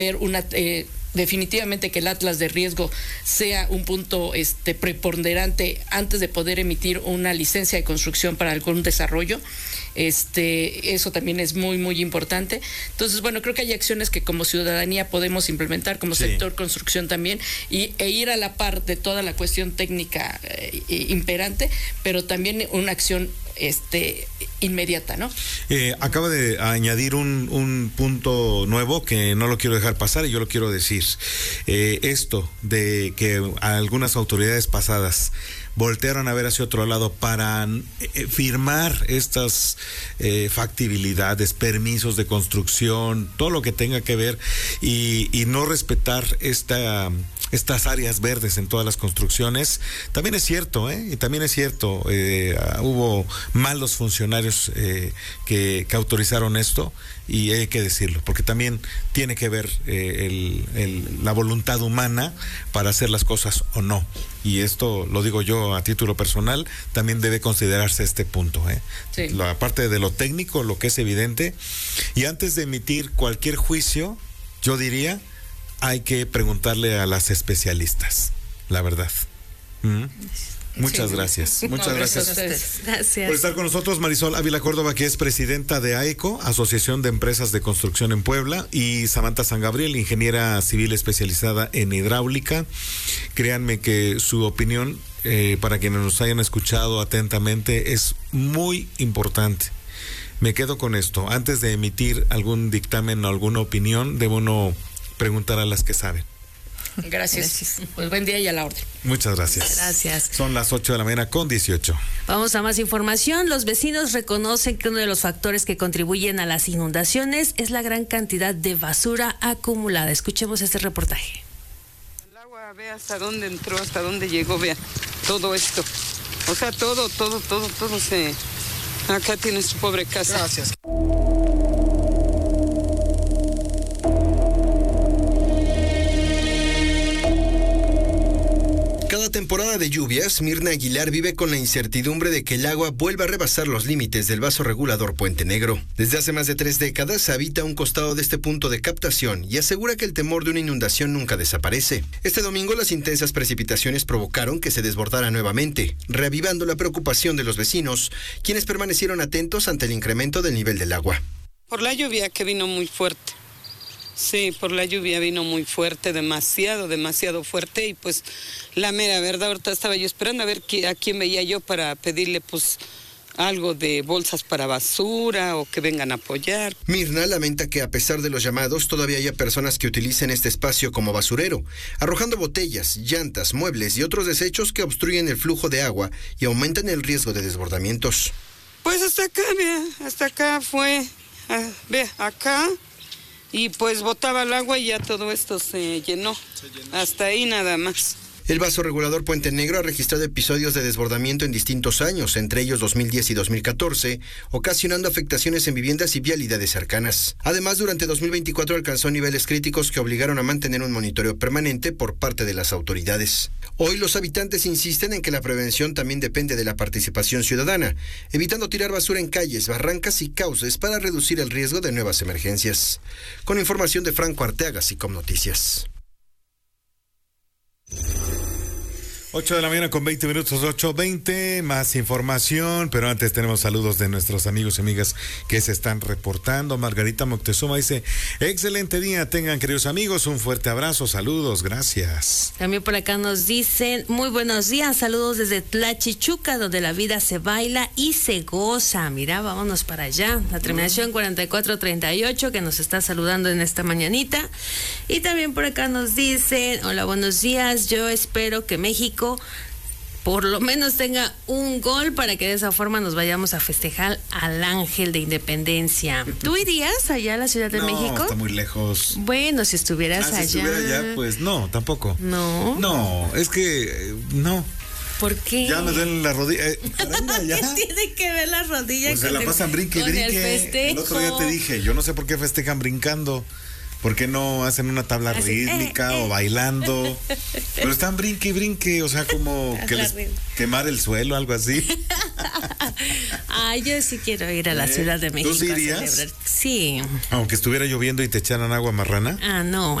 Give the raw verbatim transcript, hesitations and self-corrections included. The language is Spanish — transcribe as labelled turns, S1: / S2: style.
S1: una eh, definitivamente que el atlas de riesgo sea un punto este preponderante antes de poder emitir una licencia de construcción para algún desarrollo. Este, eso también es muy, muy importante. Entonces, bueno, creo que hay acciones que como ciudadanía podemos implementar, como sí. sector construcción también, y, e ir a la par de toda la cuestión técnica eh, imperante, pero también una acción este inmediata, ¿no?
S2: Eh, acaba de añadir un, un punto nuevo que no lo quiero dejar pasar y yo lo quiero decir. Eh, esto de que algunas autoridades pasadas voltearon a ver hacia otro lado para eh, firmar estas eh, factibilidades, permisos de construcción, todo lo que tenga que ver y, y no respetar esta estas áreas verdes en todas las construcciones. También es cierto, ¿eh? Y también es cierto, eh, hubo malos funcionarios eh, que, que autorizaron esto y hay que decirlo, porque también tiene que ver eh, el, el, la voluntad humana para hacer las cosas o no. Y esto lo digo yo a título personal, también debe considerarse este punto, ¿eh? Sí. La parte de lo técnico, lo que es evidente. Y antes de emitir cualquier juicio, yo diría, hay que preguntarle a las especialistas, la verdad. ¿Mm? Muchas sí. gracias. Muchas no, gracias.
S3: Gracias
S2: por estar con nosotros, Marisol Ávila Córdoba, que es presidenta de AECO, Asociación de Empresas de Construcción en Puebla, y Samantha San Gabriel, ingeniera civil especializada en hidráulica. Créanme que su opinión, eh, para quienes nos hayan escuchado atentamente, es muy importante. Me quedo con esto. Antes de emitir algún dictamen o alguna opinión, debe uno preguntar a las que saben.
S1: Gracias. Gracias. Pues buen día y a la orden.
S2: Muchas gracias.
S3: Gracias.
S2: Son las ocho de la mañana con dieciocho.
S3: Vamos a más información. Los vecinos reconocen que uno de los factores que contribuyen a las inundaciones es la gran cantidad de basura acumulada. Escuchemos este reportaje.
S4: El agua, vea hasta dónde entró, hasta dónde llegó, vea todo esto. O sea, todo, todo, todo, todo se... Acá tiene su pobre casa.
S5: Gracias. Cada temporada de lluvias, Mirna Aguilar vive con la incertidumbre de que el agua vuelva a rebasar los límites del vaso regulador Puente Negro. Desde hace más de tres décadas habita a un costado de este punto de captación y asegura que el temor de una inundación nunca desaparece. Este domingo las intensas precipitaciones provocaron que se desbordara nuevamente, reavivando la preocupación de los vecinos, quienes permanecieron atentos ante el incremento del nivel del agua.
S4: Por la lluvia que vino muy fuerte. Sí, por la lluvia vino muy fuerte, demasiado, demasiado fuerte y pues la mera verdad, ahorita estaba yo esperando a ver qué, a quién veía yo para pedirle pues algo de bolsas para basura o que vengan a apoyar.
S5: Mirna lamenta que a pesar de los llamados todavía haya personas que utilicen este espacio como basurero, arrojando botellas, llantas, muebles y otros desechos que obstruyen el flujo de agua y aumentan el riesgo de desbordamientos.
S4: Pues hasta acá, vea, hasta acá fue, uh, vea, acá... Y pues botaba el agua y ya todo esto se llenó. se llenó. Hasta ahí nada más.
S5: El vaso regulador Puente Negro ha registrado episodios de desbordamiento en distintos años, entre ellos dos mil diez y dos mil catorce, ocasionando afectaciones en viviendas y vialidades cercanas. Además, durante dos mil veinticuatro alcanzó niveles críticos que obligaron a mantener un monitoreo permanente por parte de las autoridades. Hoy los habitantes insisten en que la prevención también depende de la participación ciudadana, evitando tirar basura en calles, barrancas y cauces para reducir el riesgo de nuevas emergencias. Con información de Franco Arteaga, SICOM Noticias.
S2: ocho de la mañana con veinte minutos, ocho veinte, más información, pero antes tenemos saludos de nuestros amigos y amigas que se están reportando. Margarita Moctezuma dice, excelente día, tengan queridos amigos, un fuerte abrazo, saludos, gracias.
S3: También por acá nos dicen, muy buenos días, saludos desde Tlachichuca, donde la vida se baila y se goza. Mira, vámonos para allá, la terminación cuarenta y cuatro treinta y ocho que nos está saludando en esta mañanita. Y también por acá nos dicen, hola, buenos días, yo espero que México por lo menos tenga un gol para que de esa forma nos vayamos a festejar al Ángel de Independencia. ¿Tú irías allá a la Ciudad de
S2: no,
S3: México?
S2: No, está muy lejos.
S3: Bueno, si estuvieras
S2: ah,
S3: allá.
S2: Si estuviera allá, pues no, tampoco.
S3: No.
S2: No, es que no.
S3: ¿Por qué?
S2: Ya me duelen las rodillas. Eh, caramba, ya.
S3: ¿Qué tiene que ver las rodillas?
S2: Pues se la pasan brinque y brinque.
S3: El festejo.
S2: El otro día te dije, yo no sé por qué festejan brincando. ¿Por qué no hacen una tabla
S3: Así,
S2: rítmica
S3: eh, eh.
S2: o bailando? Pero están brinque y brinque, o sea, como que les quemar el suelo, algo así.
S3: Ay, yo sí quiero ir a la
S2: ¿Eh?
S3: Ciudad de México.
S2: ¿Tú sí irías?
S3: A celebrar. Sí.
S2: Aunque estuviera lloviendo y te echaran agua marrana.
S3: Ah, no.